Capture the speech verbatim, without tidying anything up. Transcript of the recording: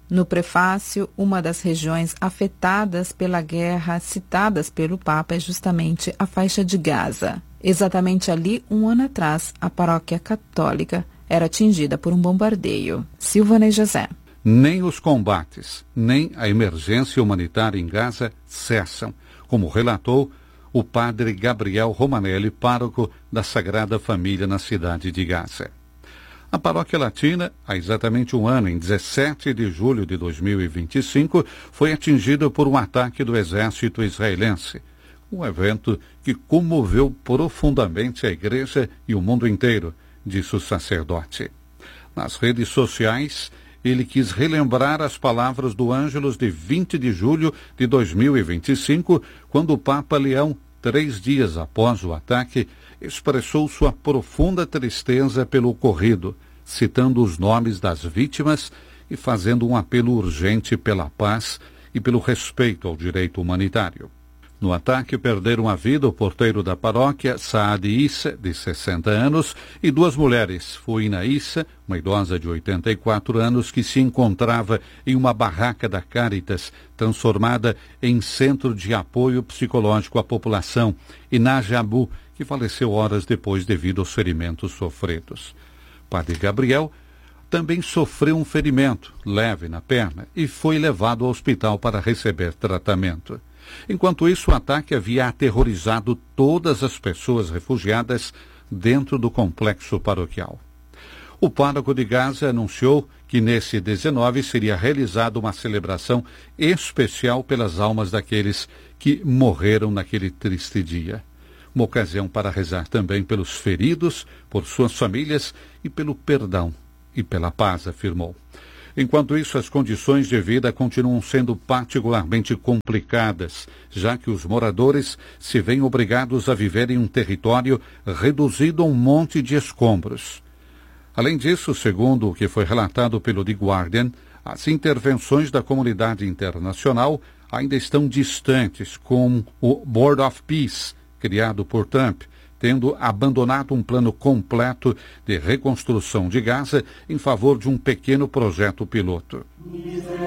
No prefácio, uma das regiões afetadas pela guerra citadas pelo Papa é justamente a faixa de Gaza. Exatamente ali, um ano atrás, a paróquia católica era atingida por um bombardeio. Silvana e José. Nem os combates, nem a emergência humanitária em Gaza cessam, como relatou o padre Gabriel Romanelli, pároco da Sagrada Família na cidade de Gaza. A paróquia latina, há exatamente um ano, em dezessete de julho de dois mil e vinte e cinco, foi atingida por um ataque do exército israelense. Um evento que comoveu profundamente a igreja e o mundo inteiro, disse o sacerdote. Nas redes sociais, ele quis relembrar as palavras do Ângelus de vinte de julho de dois mil e vinte e cinco, quando o Papa Leão, três dias após o ataque, expressou sua profunda tristeza pelo ocorrido, citando os nomes das vítimas e fazendo um apelo urgente pela paz e pelo respeito ao direito humanitário. No ataque perderam a vida o porteiro da paróquia, Saad Issa, de sessenta anos, e duas mulheres, Fuina Issa, uma idosa de oitenta e quatro anos, que se encontrava em uma barraca da Caritas, transformada em centro de apoio psicológico à população, e Najabu, que faleceu horas depois devido aos ferimentos sofridos. Padre Gabriel também sofreu um ferimento leve na perna e foi levado ao hospital para receber tratamento. Enquanto isso, o ataque havia aterrorizado todas as pessoas refugiadas dentro do complexo paroquial. O pároco de Gaza anunciou que nesse dezenove seria realizada uma celebração especial pelas almas daqueles que morreram naquele triste dia. Uma ocasião para rezar também pelos feridos, por suas famílias e pelo perdão e pela paz, afirmou. Enquanto isso, as condições de vida continuam sendo particularmente complicadas, já que os moradores se veem obrigados a viver em um território reduzido a um monte de escombros. Além disso, segundo o que foi relatado pelo The Guardian, as intervenções da comunidade internacional ainda estão distantes, com o Board of Peace, criado por Trump, tendo abandonado um plano completo de reconstrução de Gaza em favor de um pequeno projeto piloto.